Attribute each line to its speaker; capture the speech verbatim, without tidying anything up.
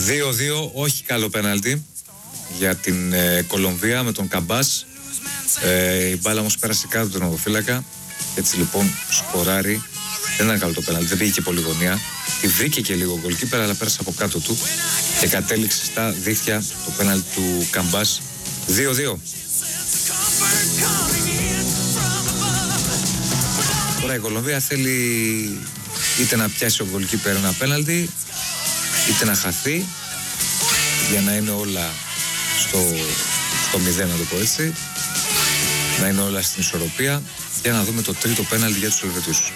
Speaker 1: δύο δύο, όχι καλό πέναλτι για την ε, Κολομβία με τον Καμπάς. Ε, η μπάλα όμως πέρασε κάτω τον οδοφύλακα. Έτσι λοιπόν σκοράρει. Δεν ήταν καλό το πέναλτι, δεν πήγε και πολύ γωνία. Τη βρήκε και λίγο γκολκίπερ, αλλά πέρασε από κάτω του και κατέληξε στα δίχτυα το πέναλτι του Καμπάς. δύο δύο. Τώρα η Κολομβία θέλει είτε να πιάσει ο γκολκίπερ ένα πέναλτι, είτε να χαθεί, για να είναι όλα στο, στο μηδέν, να το πω έτσι, να είναι όλα στην ισορροπία, για να δούμε το τρίτο πέναλτι για τους Ελβετούς.